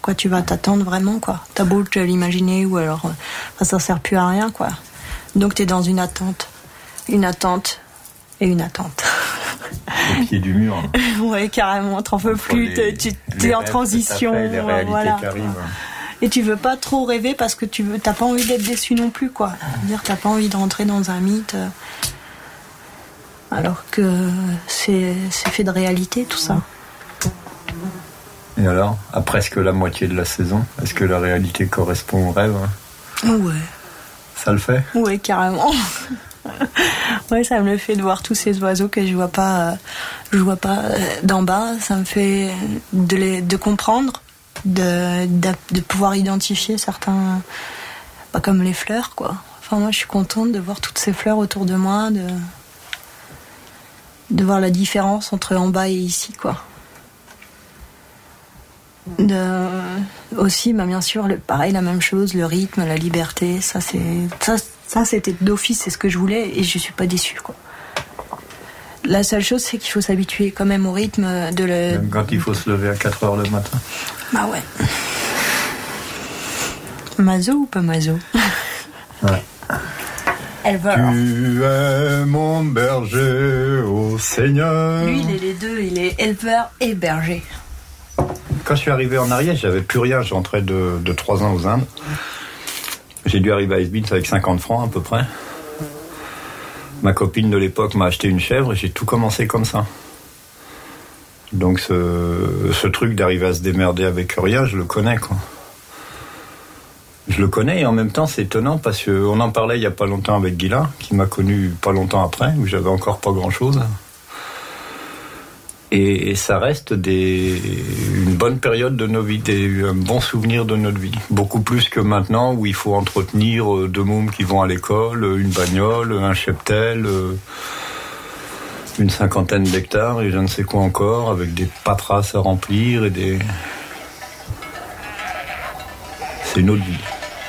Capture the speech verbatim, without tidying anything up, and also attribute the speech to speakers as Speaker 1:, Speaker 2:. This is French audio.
Speaker 1: quoi tu vas t'attendre vraiment, quoi. T'as beau te l'imaginer ou alors enfin, ça sert plus à rien, quoi. Donc t'es dans une attente, une attente et une attente.
Speaker 2: Au pied du mur.
Speaker 1: Ouais, carrément, t'en peux plus,
Speaker 2: les,
Speaker 1: tu es en transition,
Speaker 2: fait, les réalités
Speaker 1: voilà.
Speaker 2: qui arrivent.
Speaker 1: Et tu veux pas trop rêver parce que tu veux, t'as pas envie d'être déçu non plus, quoi. C'est-à-dire, t'as pas envie de rentrer dans un mythe, alors que c'est, c'est fait de réalité, tout ça.
Speaker 2: Et alors, à presque la moitié de la saison, est-ce que la réalité correspond au rêve?
Speaker 1: Ouais.
Speaker 2: Ça le fait?
Speaker 1: Ouais, carrément. Ouais, ça me le fait de voir tous ces oiseaux que je vois pas, euh, je vois pas euh, d'en bas. Ça me fait de, les, de comprendre, de, de, de pouvoir identifier certains, pas comme les fleurs, quoi. Enfin, moi, je suis contente de voir toutes ces fleurs autour de moi, de, de voir la différence entre en bas et ici, quoi. De, aussi, bah, bien sûr, le, pareil, la même chose, le rythme, la liberté, ça, c'est, ça, ça, c'était d'office, c'est ce que je voulais et je suis pas déçue, quoi. La seule chose, c'est qu'il faut s'habituer quand même au rythme de le...
Speaker 2: Même quand il faut se lever à quatre heures le matin.
Speaker 1: Bah ouais. Mazo ou pas mazo?
Speaker 2: Ouais.
Speaker 1: Elle va.
Speaker 2: Tu es mon berger, ô Seigneur.
Speaker 1: Lui, il est les deux, il est éleveur et berger.
Speaker 2: Quand je suis arrivé en Ariège, j'avais plus rien. Je rentrais de, de trois ans aux Indes. J'ai dû arriver à Esbins avec cinquante francs à peu près. Ma copine de l'époque m'a acheté une chèvre et j'ai tout commencé comme ça. Donc ce, ce truc d'arriver à se démerder avec rien, je le connais, quoi. Je le connais et en même temps c'est étonnant parce qu'on en parlait il n'y a pas longtemps avec Guylain, qui m'a connu pas longtemps après, où j'avais encore pas grand-chose. Et ça reste des, une bonne période de nos vies, des, un bon souvenir de notre vie. Beaucoup plus que maintenant où il faut entretenir deux mômes qui vont à l'école, une bagnole, un cheptel, une cinquantaine d'hectares et je ne sais quoi encore, avec des paperasses à remplir et des... C'est une autre vie.